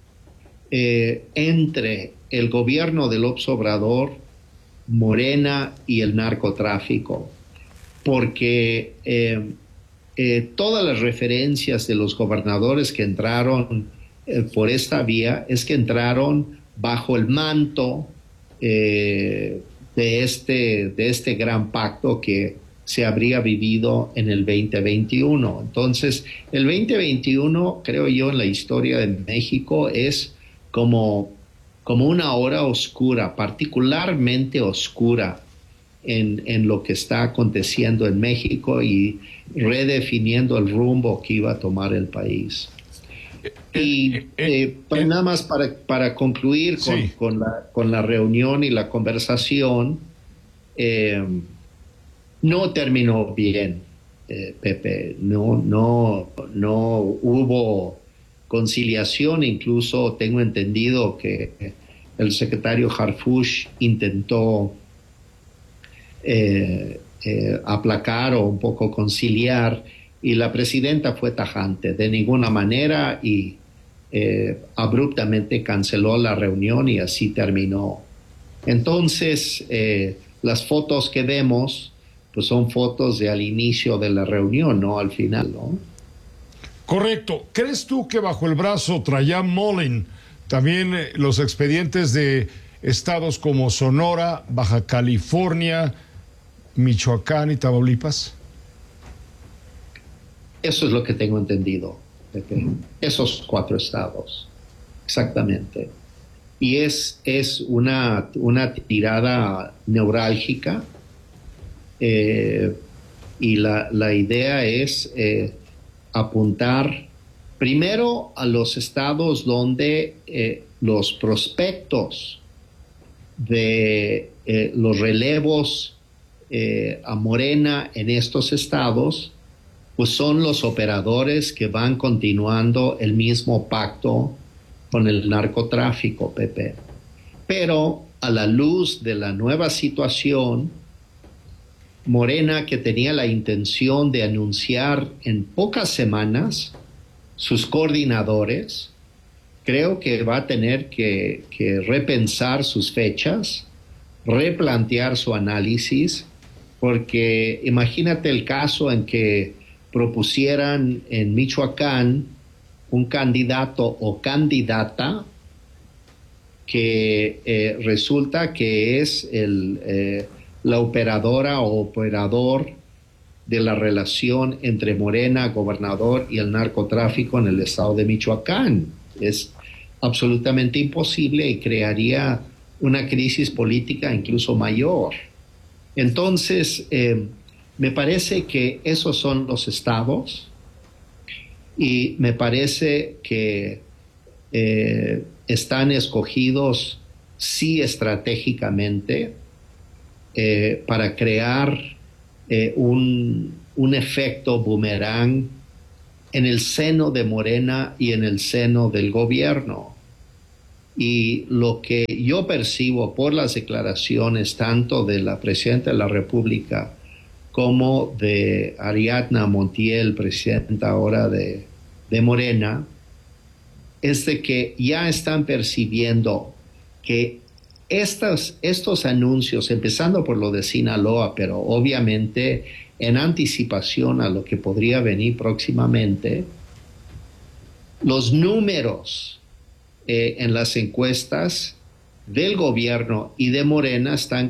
entre el gobierno de López Obrador, Morena y el narcotráfico, porque todas las referencias de los gobernadores que entraron por esta vía es que entraron bajo el manto de este gran pacto que se habría vivido en el 2021. Entonces, el 2021, creo yo, en la historia de México es como una hora oscura, particularmente oscura en lo que está aconteciendo en México y redefiniendo el rumbo que iba a tomar el país. Y nada más para concluir con la reunión y la conversación, no terminó bien, Pepe. No hubo conciliación. Incluso tengo entendido que el secretario Harfuch intentó aplacar o un poco conciliar, y la presidenta fue tajante, de ninguna manera, y abruptamente canceló la reunión y así terminó. Entonces, las fotos que vemos pues son fotos de al inicio de la reunión, no al final, ¿no?
Correcto. ¿Crees tú que bajo el brazo traía Mullin también los expedientes de estados como Sonora, Baja California, Michoacán y Tamaulipas?
Eso es lo que tengo entendido, Pepe. Esos 4 estados, exactamente. Y es una tirada neurálgica, y la idea es apuntar primero a los estados donde los prospectos de los relevos a Morena en estos estados pues son los operadores que van continuando el mismo pacto con el narcotráfico, Pepe. Pero a la luz de la nueva situación, Morena, que tenía la intención de anunciar en pocas semanas sus coordinadores, creo que va a tener que repensar sus fechas, replantear su análisis, porque imagínate el caso en que propusieran en Michoacán un candidato o candidata que resulta que es la operadora o operador de la relación entre Morena, gobernador, y el narcotráfico en el estado de Michoacán. Es absolutamente imposible y crearía una crisis política incluso mayor. Entonces, me parece que esos son los estados y me parece que están escogidos sí estratégicamente para crear un efecto boomerang en el seno de Morena y en el seno del gobierno. Y lo que yo percibo por las declaraciones tanto de la Presidenta de la República como de Ariadna Montiel, presidenta ahora de Morena, es de que ya están percibiendo que estos anuncios, empezando por lo de Sinaloa, pero obviamente en anticipación a lo que podría venir próximamente, los números en las encuestas del gobierno y de Morena están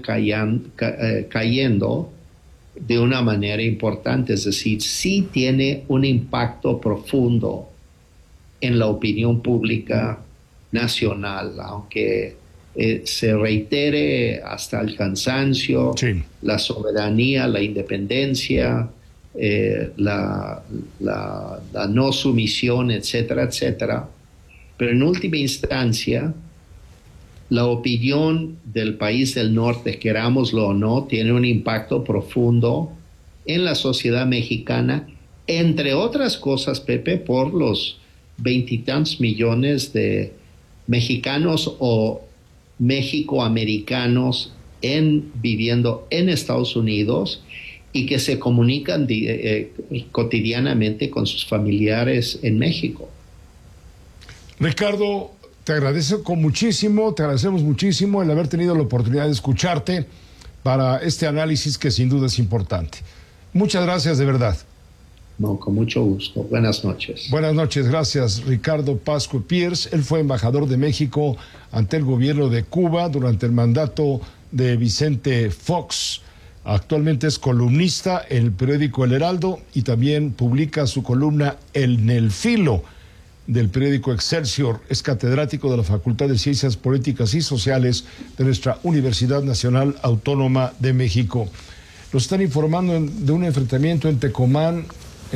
cayendo de una manera importante, es decir, sí tiene un impacto profundo en la opinión pública nacional, aunque se reitere hasta el cansancio, sí, la soberanía, la independencia, la no sumisión, etcétera, etcétera. Pero en última instancia, la opinión del país del norte, querámoslo o no, tiene un impacto profundo en la sociedad mexicana, entre otras cosas, Pepe, por los 20 y tantos millones de mexicanos o mexicoamericanos viviendo en Estados Unidos y que se comunican cotidianamente con sus familiares en México.
Ricardo, te agradecemos muchísimo el haber tenido la oportunidad de escucharte para este análisis que sin duda es importante. Muchas gracias, de verdad.
No, con mucho gusto. Buenas noches.
Buenas noches, gracias Ricardo Pascua Pierce. Él fue embajador de México ante el gobierno de Cuba durante el mandato de Vicente Fox. Actualmente es columnista en el periódico El Heraldo y también publica su columna En el Filo del periódico Excelsior. Es catedrático de la Facultad de Ciencias Políticas y Sociales de nuestra Universidad Nacional Autónoma de México. Nos están informando de un enfrentamiento en Tecomán,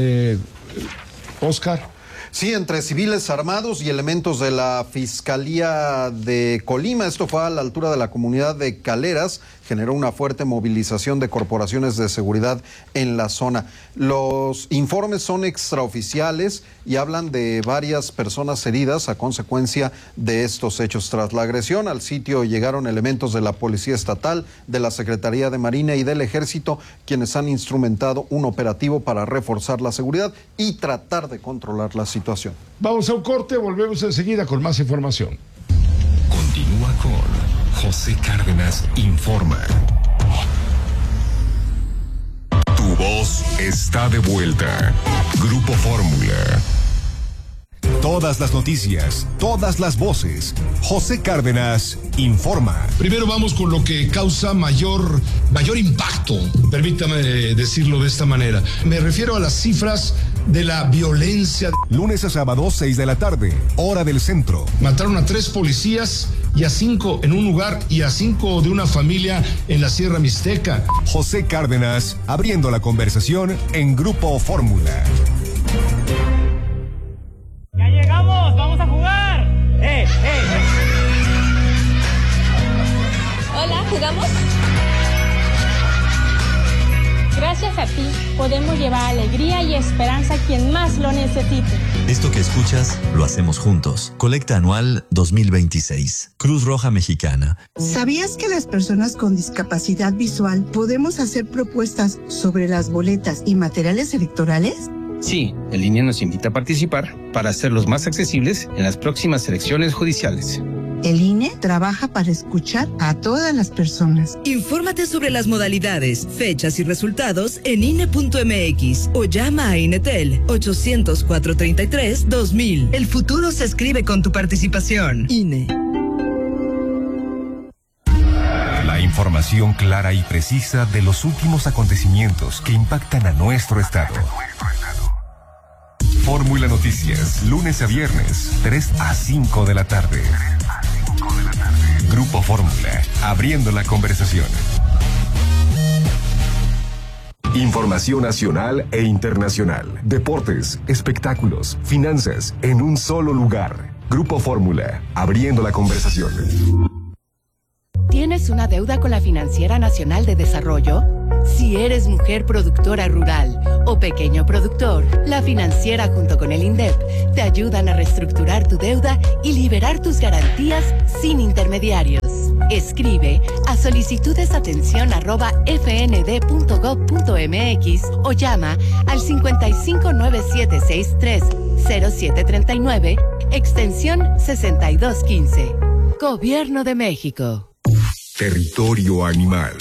Oscar.
Sí, entre civiles armados y elementos de la Fiscalía de Colima. Esto fue a la altura de la comunidad de Caleras. Generó una fuerte movilización de corporaciones de seguridad en la zona. Los informes son extraoficiales y hablan de varias personas heridas a consecuencia de estos hechos. Tras la agresión, al sitio llegaron elementos de la Policía Estatal, de la Secretaría de Marina y del Ejército, quienes han instrumentado un operativo para reforzar la seguridad y tratar de controlar la situación.
Vamos a un corte, volvemos enseguida con más información.
Continúa con José Cárdenas Informa. Tu voz está de vuelta. Grupo Fórmula. Todas las noticias, todas las voces. José Cárdenas Informa.
Primero vamos con lo que causa mayor impacto, permítame decirlo de esta manera. Me refiero a las cifras de la violencia.
Lunes a sábado, 6 de la tarde, hora del centro.
Mataron a 3 policías y a 5 en un lugar y a 5 de una familia en la Sierra Mixteca.
José Cárdenas abriendo la conversación en Grupo Fórmula.
¡Ya llegamos! ¡Vamos a jugar!
Hola, ¿jugamos? Gracias a ti, podemos llevar alegría y esperanza a quien más lo necesite.
Esto que escuchas, lo hacemos juntos. Colecta Anual 2026. Cruz Roja Mexicana.
¿Sabías que las personas con discapacidad visual podemos hacer propuestas sobre las boletas y materiales electorales?
Sí, el INE nos invita a participar para hacerlos más accesibles en las próximas elecciones judiciales.
El INE trabaja para escuchar a todas las personas.
Infórmate sobre las modalidades, fechas y resultados en INE.mx o llama a INETEL 800-433-2000. El futuro se escribe con tu participación. INE.
La información clara y precisa de los últimos acontecimientos que impactan a nuestro estado. Fórmula Noticias, lunes a viernes, 3 a 5 de la tarde. Grupo Fórmula, abriendo la conversación. Información nacional e internacional, deportes, espectáculos, finanzas, en un solo lugar. Grupo Fórmula, abriendo la conversación.
¿Tienes una deuda con la Financiera Nacional de Desarrollo? Si eres mujer productora rural o pequeño productor, la financiera junto con el INDEP te ayudan a reestructurar tu deuda y liberar tus garantías sin intermediarios. Escribe a solicitudesatención@fnd.gov.mx o llama al 5597630739, extensión 6215. Gobierno de México.
Territorio animal.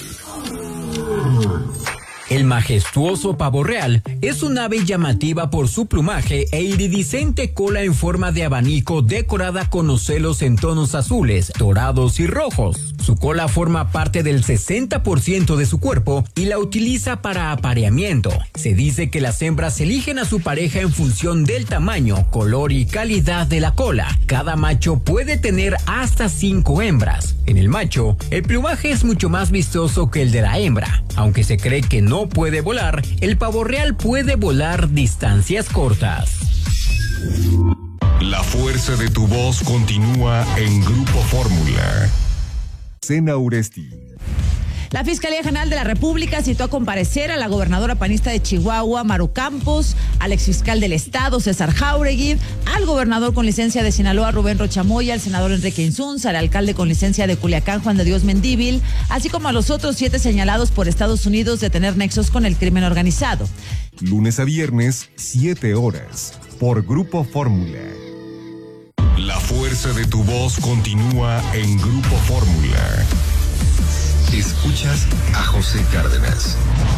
El majestuoso pavo real es un ave llamativa por su plumaje e iridiscente cola en forma de abanico decorada con ocelos en tonos azules, dorados y rojos. Su cola forma parte del 60% de su cuerpo y la utiliza para apareamiento. Se dice que las hembras eligen a su pareja en función del tamaño, color y calidad de la cola. Cada macho puede tener hasta 5 hembras. En el macho, el plumaje es mucho más vistoso que el de la hembra. Aunque se cree que no puede volar, el pavo real puede volar distancias cortas.
La fuerza de tu voz continúa en Grupo Fórmula. Sena Uresti.
La Fiscalía General de la República citó a comparecer a la gobernadora panista de Chihuahua, Maru Campos, al exfiscal del Estado, César Jauregui, al gobernador con licencia de Sinaloa, Rubén Rocha Moya, al senador Enrique Insunza, al alcalde con licencia de Culiacán, Juan de Dios Mendívil, así como a los otros 7 señalados por Estados Unidos de tener nexos con el crimen organizado.
Lunes a viernes, 7 horas, por Grupo Fórmula. La fuerza de tu voz continúa en Grupo Fórmula. Escuchas a José Cárdenas.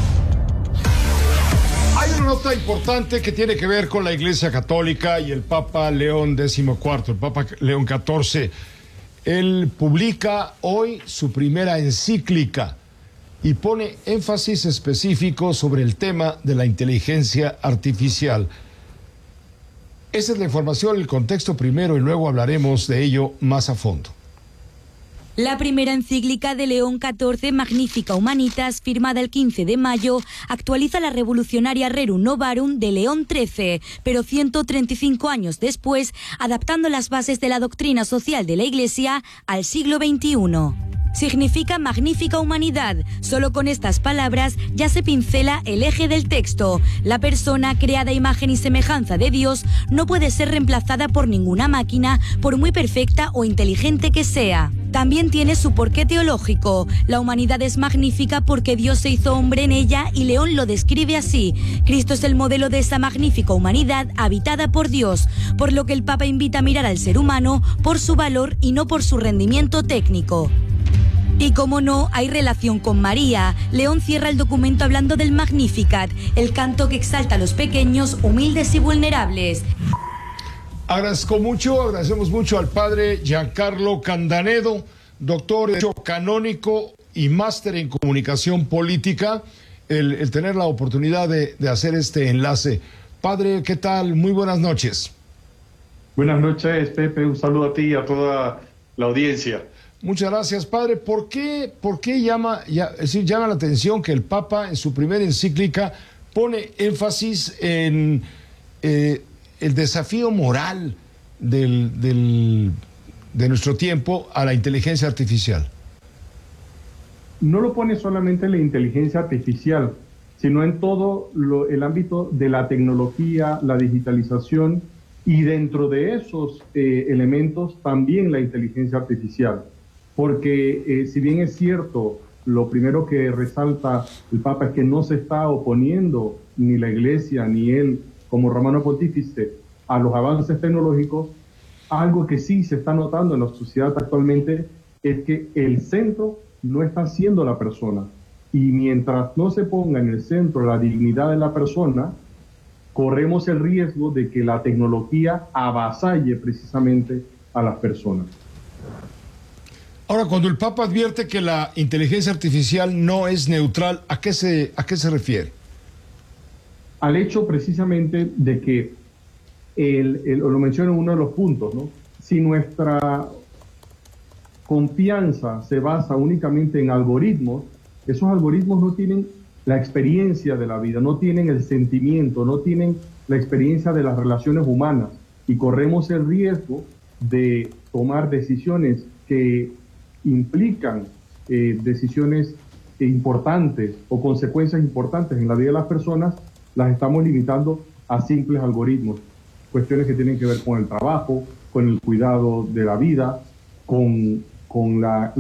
Hay una nota importante que tiene que ver con la Iglesia Católica y el Papa León XIV, el Papa León XIV. Él publica hoy su primera encíclica y pone énfasis específico sobre el tema de la inteligencia artificial. Esa es la información, el contexto primero y luego hablaremos de ello más a fondo.
La primera encíclica de León XIV, Magnificat Humanitas, firmada el 15 de mayo, actualiza la revolucionaria Rerum Novarum de León XIII, pero 135 años después, adaptando las bases de la doctrina social de la Iglesia al siglo XXI. Significa magnífica humanidad. Solo con estas palabras ya se pincela el eje del texto. La persona, creada a imagen y semejanza de Dios, no puede ser reemplazada por ninguna máquina, por muy perfecta o inteligente que sea. También tiene su porqué teológico. La humanidad es magnífica porque Dios se hizo hombre en ella y León lo describe así. Cristo es el modelo de esa magnífica humanidad habitada por Dios, por lo que el Papa invita a mirar al ser humano por su valor y no por su rendimiento técnico. Y como no, hay relación con María. León cierra el documento hablando del Magnificat, el canto que exalta a los pequeños, humildes y vulnerables.
Agradecemos mucho al padre Giancarlo Candanedo, doctor en Derecho Canónico y máster en Comunicación Política, el tener la oportunidad de hacer este enlace. Padre, ¿qué tal? Muy buenas noches.
Buenas noches, Pepe. Un saludo a ti y a toda la audiencia.
Muchas gracias, padre. ¿Por qué llama la atención que el Papa en su primera encíclica pone énfasis en el desafío moral de nuestro tiempo a la inteligencia artificial?
No lo pone solamente en la inteligencia artificial, sino en todo el ámbito de la tecnología, la digitalización y dentro de esos elementos también la inteligencia artificial. Porque si bien es cierto, lo primero que resalta el Papa es que no se está oponiendo ni la Iglesia ni él como Romano Pontífice a los avances tecnológicos, algo que sí se está notando en la sociedad actualmente es que el centro no está siendo la persona. Y mientras no se ponga en el centro la dignidad de la persona, corremos el riesgo de que la tecnología avasalle precisamente a las personas.
Ahora, cuando el Papa advierte que la inteligencia artificial no es neutral, ¿a qué se refiere?
Al hecho precisamente de que lo menciono en uno de los puntos, ¿no? Si nuestra confianza se basa únicamente en algoritmos, esos algoritmos no tienen la experiencia de la vida, no tienen el sentimiento, no tienen la experiencia de las relaciones humanas, y corremos el riesgo de tomar decisiones que implican decisiones importantes o consecuencias importantes en la vida de las personas, las estamos limitando a simples algoritmos. Cuestiones que tienen que ver con el trabajo, con el cuidado de la vida, con la